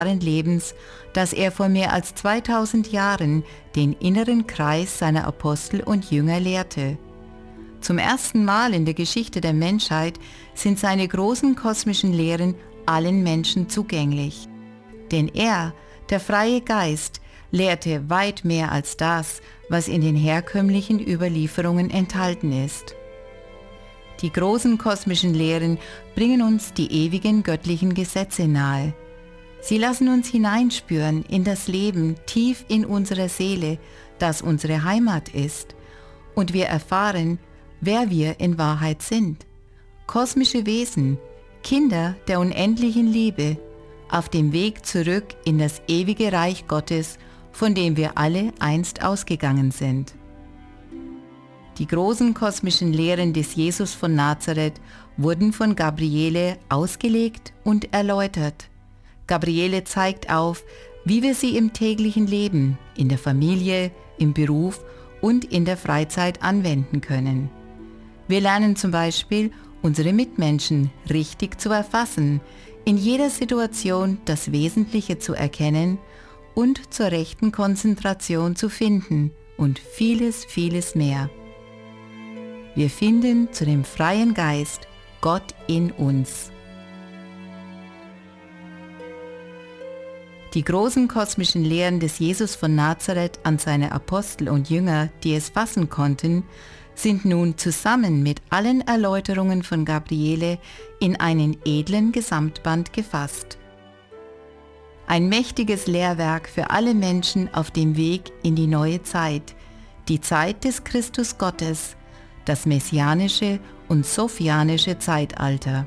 Lebens, dass er vor mehr als 2000 Jahren den inneren Kreis seiner Apostel und Jünger lehrte. Zum ersten Mal in der Geschichte der Menschheit sind seine großen kosmischen Lehren allen Menschen zugänglich. Denn er, der freie Geist, lehrte weit mehr als das, was in den herkömmlichen Überlieferungen enthalten ist. Die großen kosmischen Lehren bringen uns die ewigen göttlichen Gesetze nahe. Sie lassen uns hineinspüren in das Leben tief in unserer Seele, das unsere Heimat ist, und wir erfahren, wer wir in Wahrheit sind. Kosmische Wesen, Kinder der unendlichen Liebe, auf dem Weg zurück in das ewige Reich Gottes, von dem wir alle einst ausgegangen sind. Die großen kosmischen Lehren des Jesus von Nazareth wurden von Gabriele ausgelegt und erläutert. Gabriele zeigt auf, wie wir sie im täglichen Leben, in der Familie, im Beruf und in der Freizeit anwenden können. Wir lernen zum Beispiel, unsere Mitmenschen richtig zu erfassen, in jeder Situation das Wesentliche zu erkennen und zur rechten Konzentration zu finden und vieles, vieles mehr. Wir finden zu dem freien Geist Gott in uns. Die großen kosmischen Lehren des Jesus von Nazareth an seine Apostel und Jünger, die es fassen konnten, sind nun zusammen mit allen Erläuterungen von Gabriele in einen edlen Gesamtband gefasst. Ein mächtiges Lehrwerk für alle Menschen auf dem Weg in die neue Zeit, die Zeit des Christus Gottes, das messianische und sophianische Zeitalter.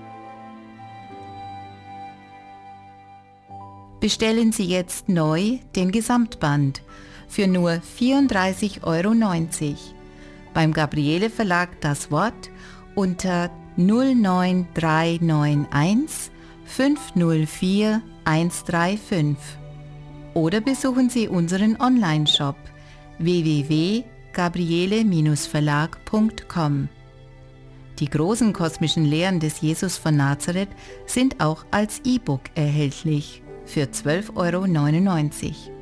Bestellen Sie jetzt neu den Gesamtband für nur 34,90 € beim Gabriele Verlag Das Wort unter 09391 504 135 oder besuchen Sie unseren Online-Shop www.gabriele-verlag.com. Die großen kosmischen Lehren des Jesus von Nazareth sind auch als E-Book erhältlich für 12,99 €